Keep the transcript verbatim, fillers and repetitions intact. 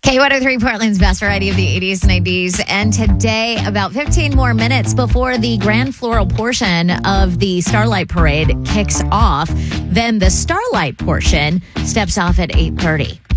K one oh three Portland's best variety of the eighties, nineties. And today, about fifteen more minutes before the grand floral portion of the Starlight Parade kicks off, then the Starlight portion steps off at eight thirty.